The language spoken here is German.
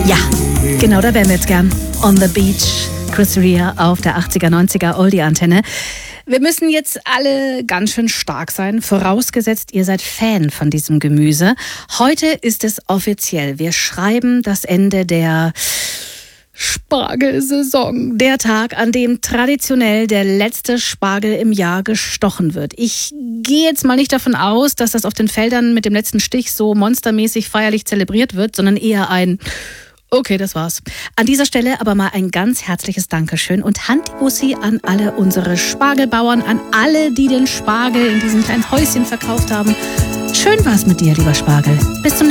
Ja, genau, da wären wir jetzt gern. On the Beach, Chris Rea auf der 80er, 90er Oldie-Antenne. Wir müssen jetzt alle ganz schön stark sein, vorausgesetzt, ihr seid Fan von diesem Gemüse. Heute ist es offiziell. Wir schreiben das Ende der Spargelsaison. Der Tag, an dem traditionell der letzte Spargel im Jahr gestochen wird. Ich gehe jetzt mal nicht davon aus, dass das auf den Feldern mit dem letzten Stich so monstermäßig feierlich zelebriert wird, sondern eher ein okay, das war's. An dieser Stelle aber mal ein ganz herzliches Dankeschön und Handibussi an alle unsere Spargelbauern, an alle, die den Spargel in diesem kleinen Häuschen verkauft haben. Schön war's mit dir, lieber Spargel. Bis zum